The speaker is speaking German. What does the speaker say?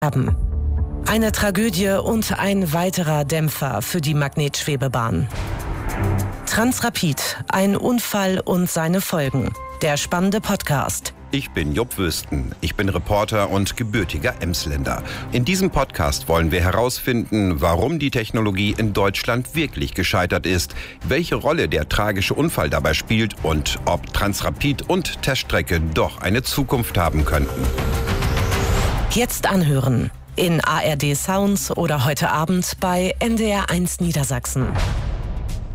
haben. Eine Tragödie und ein weiterer Dämpfer für die Magnetschwebebahn. Transrapid, ein Unfall und seine Folgen. Der spannende Podcast. Ich bin Jupp Wüsten. Ich bin Reporter und gebürtiger Emsländer. In diesem Podcast wollen wir herausfinden, warum die Technologie in Deutschland wirklich gescheitert ist, welche Rolle der tragische Unfall dabei spielt und ob Transrapid und Teststrecke doch eine Zukunft haben könnten. Jetzt anhören. In ARD Sounds oder heute Abend bei NDR1 Niedersachsen.